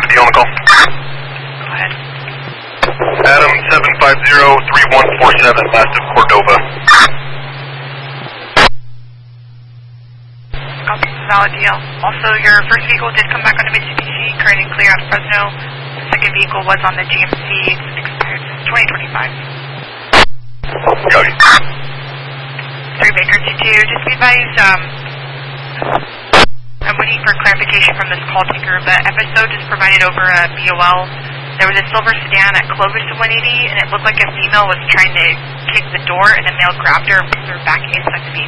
Deputy on the call. Go ahead. Adam 750-3147, last of Cordova. Copy, valid deal. Also, your first vehicle did come back on the Mitsubishi, currently clear out of Fresno. The second vehicle was on the GMC, it's expired since 2025. Copy. 3 Baker 22, just be advised, I'm waiting for clarification from this call taker, but FSO just provided over a BOL. There was a silver sedan at Clovis 180, and it looked like a female was trying to kick the door, and the male grabbed her and pushed her back inside the vehicle.